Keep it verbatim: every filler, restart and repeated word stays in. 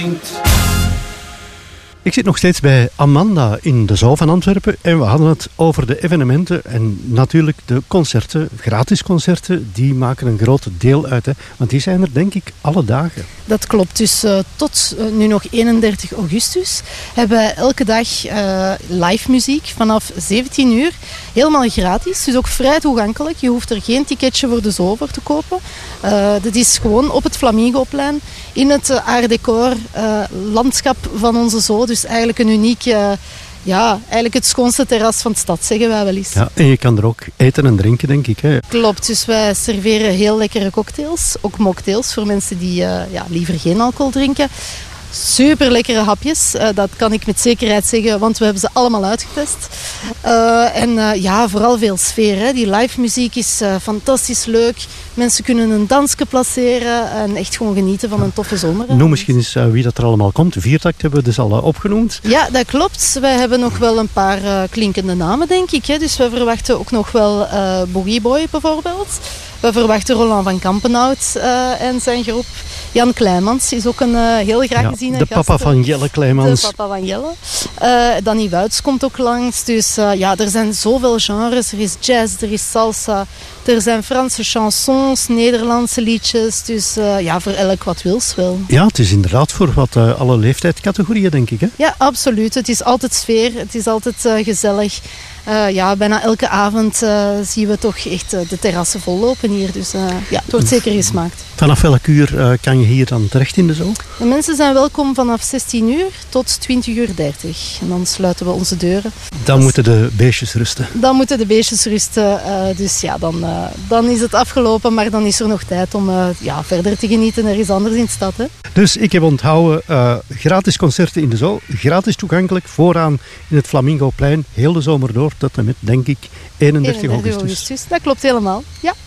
Ik zit nog steeds bij Amanda in de Zoo van Antwerpen en we hadden het over de evenementen en natuurlijk de concerten, gratis concerten, die maken een groot deel uit. Hè? Want die zijn er denk ik alle dagen. Dat klopt, dus uh, tot uh, nu nog eenendertig augustus hebben wij elke dag uh, live muziek vanaf zeventien uur. Helemaal gratis, dus ook vrij toegankelijk. Je hoeft er geen ticketje voor de Zoo voor te kopen. Uh, dat is gewoon op het Flamingoplein in het uh, art decor uh, landschap van onze Zoo. Dus eigenlijk een uniek, uh, ja, eigenlijk het schoonste terras van de stad, zeggen wij wel eens. Ja, en je kan er ook eten en drinken, denk ik. Hè? Klopt, dus wij serveren heel lekkere cocktails. Ook mocktails voor mensen die uh, ja, liever geen alcohol drinken. Super lekkere hapjes, uh, dat kan ik met zekerheid zeggen, want we hebben ze allemaal uitgetest. Uh, en uh, ja, vooral veel sfeer. Hè. Die live muziek is uh, fantastisch leuk. Mensen kunnen een dansje placeren en echt gewoon genieten van een toffe zomer. Noem misschien eens uh, wie dat er allemaal komt. Viertakt hebben we dus al uh, opgenoemd. Ja, dat klopt. Wij hebben nog wel een paar uh, klinkende namen, denk ik. Hè. Dus we verwachten ook nog wel uh, Boogie Boy bijvoorbeeld. We verwachten Roland van Kampenhout uh, en zijn groep. Jan Kleimans is ook een uh, heel graag geziene ja, de gast. papa van Jelle Kleimans. De papa van Jelle. Uh, Danny Wuits komt ook langs. Dus uh, ja, er zijn zoveel genres. Er is jazz, er is salsa. Er zijn Franse chansons, Nederlandse liedjes. Dus uh, ja, voor elk wat wils wel. Ja, het is inderdaad voor wat uh, alle leeftijdscategorieën, denk ik. Hè? Ja, absoluut. Het is altijd sfeer. Het is altijd uh, gezellig. Uh, ja, bijna elke avond uh, zien we toch echt uh, de terrassen vollopen hier. Dus uh, ja, het wordt zeker gesmaakt. Vanaf welk uur uh, kan je hier dan terecht in de Zoo? De mensen zijn welkom vanaf zestien uur tot twintig uur dertig. En dan sluiten we onze deuren. Dan dus, moeten de beestjes rusten. Dan moeten de beestjes rusten. Uh, dus ja, dan, uh, dan is het afgelopen. Maar dan is er nog tijd om uh, ja, verder te genieten ergens anders in de stad. Hè? Dus ik heb onthouden, uh, gratis concerten in de Zoo. Gratis toegankelijk, vooraan in het Flamingoplein. Heel de zomer door, tot en met, denk ik, eenendertig augustus. augustus. Dat klopt helemaal, ja.